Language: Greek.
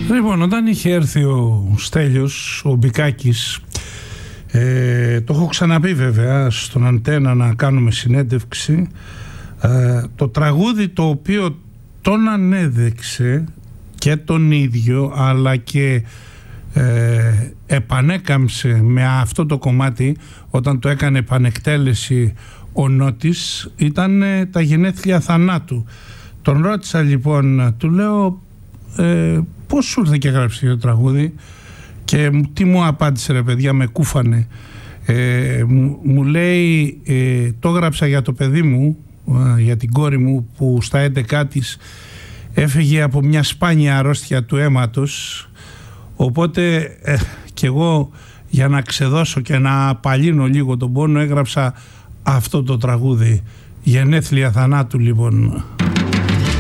Λοιπόν, όταν είχε έρθει ο Στέλιος, ο Μπικάκης, το έχω ξαναπεί βέβαια στον Αντένα να κάνουμε συνέντευξη, το τραγούδι το οποίο τον ανέδειξε και τον ίδιο αλλά και επανέκαμψε με αυτό το κομμάτι όταν το έκανε επανεκτέλεση ο Νότης, ήταν τα γενέθλια θανάτου. Τον ρώτησα λοιπόν, του λέω πώς σου ήρθε και έγραψε το τραγούδι, και τι μου απάντησε ρε παιδιά, με κούφανε. Μου λέει το έγραψα για το παιδί μου, για την κόρη μου που στα 11 της έφυγε από μια σπάνια αρρώστια του αίματος, οπότε κι εγώ για να ξεδώσω και να απαλύνω λίγο τον πόνο έγραψα αυτό το τραγούδι, γενέθλια θανάτου λοιπόν.